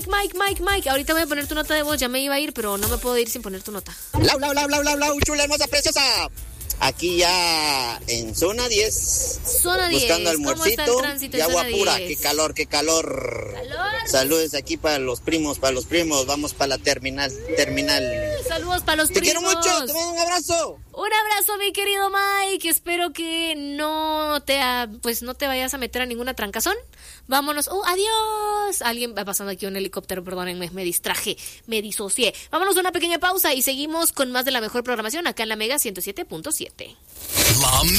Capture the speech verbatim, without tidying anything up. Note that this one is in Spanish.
Mike, Mike, Mike, Mike. Ahorita voy a poner tu nota de voz. Ya me iba a ir, pero no me puedo ir sin poner tu nota. Lau, lau, lau, lau, lau, lau, chula, hermosa, preciosa. Aquí ya en zona diez. Zona diez. Buscando ¿Cómo está el almuercito tránsito y en agua zona pura. diez? Qué calor, qué calor. Calor. Saludos aquí para los primos, para los primos. Vamos para la terminal, terminal. Saludos para los Te primos. quiero mucho, te mando un abrazo. Un abrazo, mi querido Mike. Espero que no te, pues no te vayas a meter a ninguna trancazón. Vámonos. ¡Oh, adiós! Alguien va pasando aquí un helicóptero, perdónenme, me distraje, me disocié. Vámonos a una pequeña pausa y seguimos con más de la mejor programación acá en la Mega ciento siete punto siete.